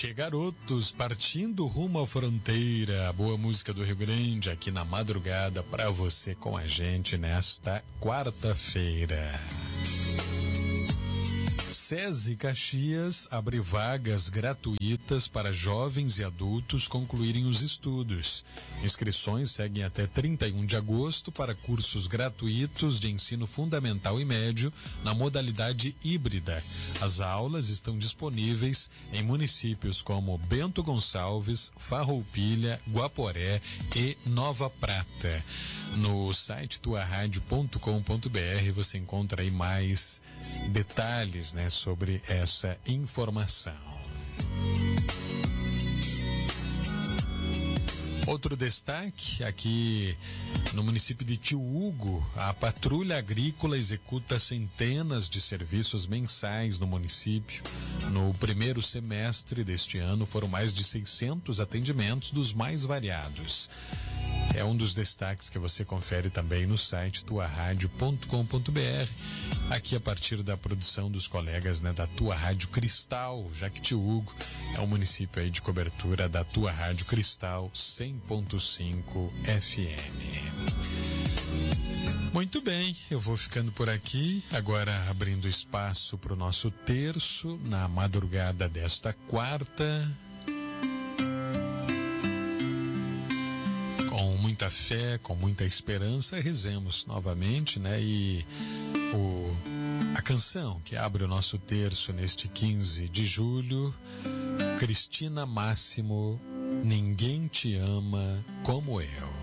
Tchê Garotos, partindo rumo à fronteira, a boa música do Rio Grande aqui na madrugada pra você com a gente nesta quarta-feira. SESI Caxias abre vagas gratuitas para jovens e adultos concluírem os estudos. Inscrições seguem até 31 de agosto para cursos gratuitos de ensino fundamental e médio na modalidade híbrida. As aulas estão disponíveis em municípios como Bento Gonçalves, Farroupilha, Guaporé e Nova Prata. No site tuaradio.com.br você encontra aí mais detalhes, né, sobre essa informação. Outro destaque aqui no município de Tio Hugo, a Patrulha Agrícola executa centenas de serviços mensais no município. No primeiro semestre deste ano foram mais de 600 atendimentos dos mais variados. É um dos destaques que você confere também no site tuaradio.com.br, aqui a partir da produção dos colegas, né, da Tua Rádio Cristal, já que Tio Hugo é um município aí de cobertura da Tua Rádio Cristal 100.5 FM. Muito bem, eu vou ficando por aqui, agora abrindo espaço para o nosso terço na madrugada desta quarta. Com muita fé, com muita esperança, rezemos novamente, né? E a canção que abre o nosso terço neste 15 de julho, Cristina Máximo, Ninguém Te Ama Como Eu.